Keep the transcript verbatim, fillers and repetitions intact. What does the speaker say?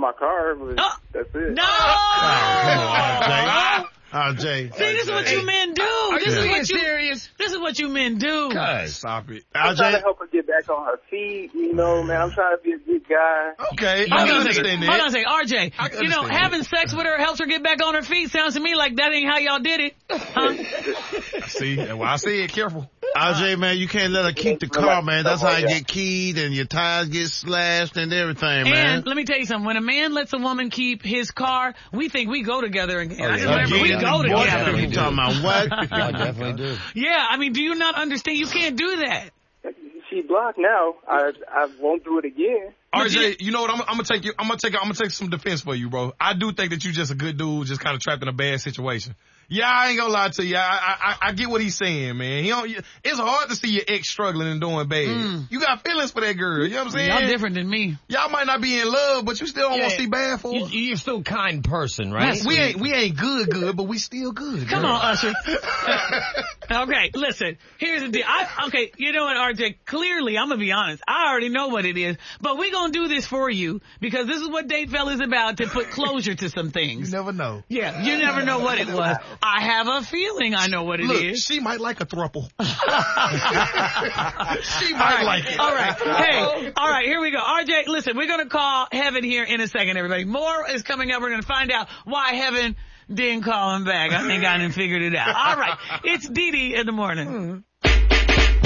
my car, but oh, that's it. No! Oh, oh, Jay. See, this is what you men do. Are This you is being what you, serious? This is what you men do. Cuz. Stop it. I'm trying to Jay. help her get back on her feet, you know, man. I'm trying to be a good guy. Okay. Hold I on can a second. understand Hold on a that. second. R J, I can you know, understand having sex with her helps her get back on her feet. Sounds to me like that ain't how y'all did it. Huh? See, that's why I say it careful. R J, man, you can't let her keep the car, man. That's how you get keyed and your tires get slashed and everything, man. And let me tell you something. When a man lets a woman keep his car, we think we go together again. Oh, I just yeah. remember we Again. go What? together. You talking about what? Y'all definitely do. Yeah, I mean, do you not understand? You can't do that. She blocked now. I I won't do it again. R J, you know what? I'm, I'm gonna take you. I'm gonna take. I'm gonna take some defense for you, bro. I do think that you just a good dude, just kind of trapped in a bad situation. Yeah, I ain't gonna lie to you. I, I I I get what he's saying, man. He don't. It's hard to see your ex struggling and doing bad. Mm. You got feelings for that girl. You know what I'm saying? Y'all different than me. Y'all might not be in love, but you still don't Yeah. want to see bad for her. You, you're still a kind person, right? we ain't we ain't good, good, but we still good. Come girl. on, Usher. Okay, listen. Here's the deal. I, okay, you know what, R J? Clearly, I'm gonna be honest. I already know what it is, but we gonna do this for you because this is what Date Fell is about, to put closure to some You things. never know. Yeah, you never know what it was. I have a feeling I know what it Look, is. she might like a throuple. she All might right, like it. all right. Hey, all right, here we go. R J, listen, we're going to call Heaven here in a second, everybody. More is coming up. We're going to find out why Heaven didn't call him back. I think I done figured it out. All right. It's Dee Dee in the morning.